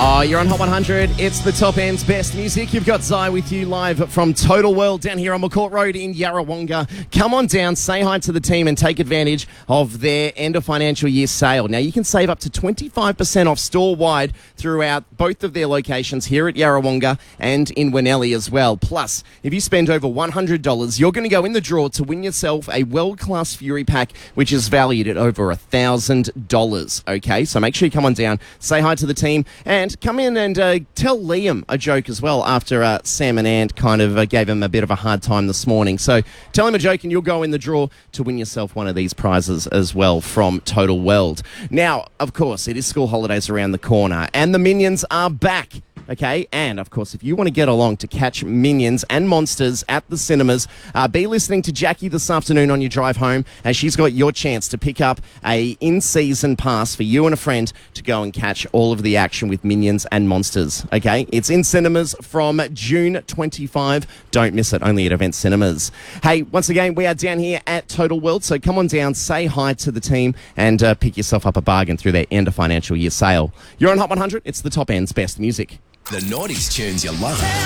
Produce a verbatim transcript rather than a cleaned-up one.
Oh, you're on Hot one hundred. It's the top end's best music. You've got Zai with you live from Total World down here on McCourt Road in Yarrawonga. Come on down, say hi to the team and take advantage of their end of financial year sale. Now, you can save up to twenty-five percent off store-wide throughout both of their locations here at Yarrawonga and in Winnellie as well. Plus, if you spend over one hundred dollars, you're going to go in the draw to win yourself a world-class Fury pack, which is valued at over one thousand dollars. Okay, so make sure you come on down, say hi to the team, and come in and uh, tell Liam a joke as well after uh, Sam and Ant kind of uh, gave him a bit of a hard time this morning. So tell him a joke and you'll go in the draw to win yourself one of these prizes as well from Total World. Now, of course, it is school holidays around the corner and the Minions are back. Okay, and of course, if you want to get along to catch Minions and Monsters at the cinemas, uh, be listening to Jackie this afternoon on your drive home, as she's got your chance to pick up a in-season pass for you and a friend to go and catch all of the action with Minions and Monsters. Okay, it's in cinemas from June twenty-fifth. Don't miss it, only at Event Cinemas. Hey, once again, we are down here at Total World, so come on down, say hi to the team, and uh, pick yourself up a bargain through their end of financial year sale. You're on Hot one hundred. It's the top end's best music. The nineties tunes you love.